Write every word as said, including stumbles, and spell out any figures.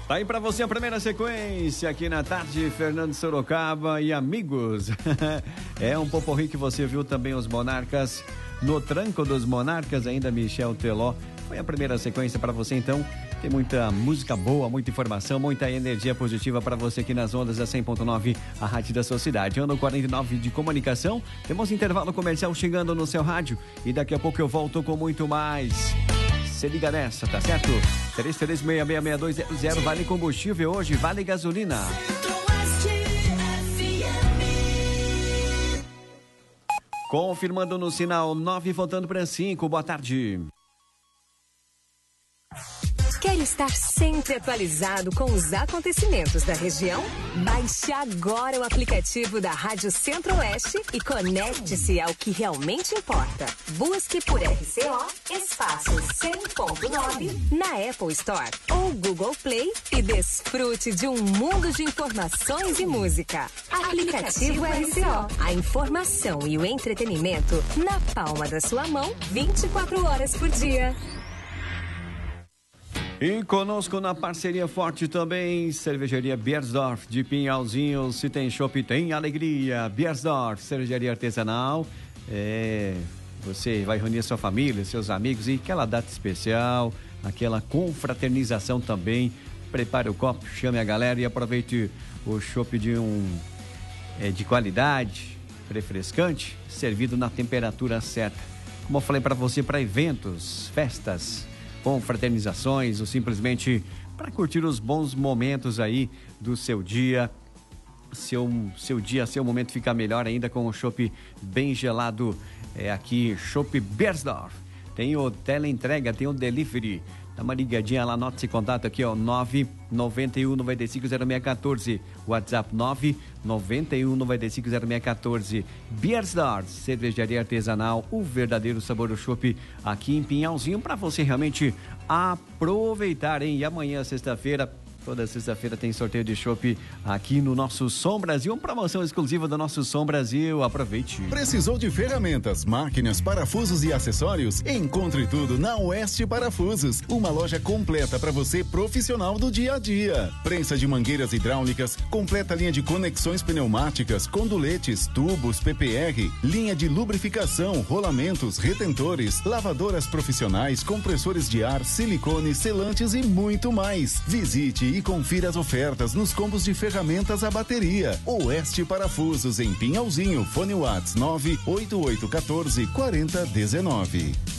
Tá aí pra você a primeira sequência aqui na tarde, Fernando Sorocaba e amigos. É um poporri que você viu também os Monarcas, no tranco dos Monarcas, ainda Michel Teló. Foi a primeira sequência pra você, então. Tem muita música boa, muita informação, muita energia positiva para você aqui nas ondas da cem ponto nove, a rádio da sua cidade. Ano quarenta e nove de comunicação. Temos intervalo comercial chegando no seu rádio e daqui a pouco eu volto com muito mais. Se liga nessa, tá certo? três três seis, seis seis dois zero zero, vale combustível hoje, vale gasolina. Confirmando no sinal nove, voltando para cinco, boa tarde. Quer estar sempre atualizado com os acontecimentos da região? Baixe agora o aplicativo da Rádio Centro-Oeste e conecte-se ao que realmente importa. Busque por R C O espaço cem ponto nove na Apple Store ou Google Play e desfrute de um mundo de informações e música. Aplicativo R C O. A informação e o entretenimento na palma da sua mão, vinte e quatro horas por dia. E conosco na parceria forte também, Cervejaria Biersdorf de Pinhalzinho. Se tem chopp, tem alegria. Biersdorf, cervejaria artesanal. É, você vai reunir sua família, seus amigos e aquela data especial, aquela confraternização também. Prepare o copo, chame a galera e aproveite o chopp de um é, de qualidade, refrescante, servido na temperatura certa. Como eu falei para você, para eventos, festas, confraternizações ou simplesmente para curtir os bons momentos aí do seu dia, seu, seu dia, seu momento ficar melhor ainda com o chopp bem gelado, é aqui, chopp Biersdorf. Tem o teleentrega, tem o delivery. Dá uma ligadinha lá, anota esse contato aqui, ó, nove nove um, nove cinco zero seis um quatro, WhatsApp nove nove um, nove cinco zero seis um quatro. Biersdorf, cervejaria artesanal, o verdadeiro sabor do chopp aqui em Pinhalzinho, para você realmente aproveitar, hein? E amanhã, sexta-feira, toda sexta-feira tem sorteio de chopp aqui no nosso Som Brasil, uma promoção exclusiva do nosso Som Brasil. Aproveite. Precisou de ferramentas, máquinas, parafusos e acessórios? Encontre tudo na Oeste Parafusos, uma loja completa para você profissional do dia a dia. Prensa de mangueiras hidráulicas, completa linha de conexões pneumáticas, conduletes, tubos, P P R, linha de lubrificação, rolamentos, retentores, lavadoras profissionais, compressores de ar, silicone, selantes e muito mais. Visite e confira as ofertas nos combos de ferramentas à bateria. Oeste Parafusos em Pinhalzinho. Fone Whats nove oito oito um quatro, quatro zero um nove.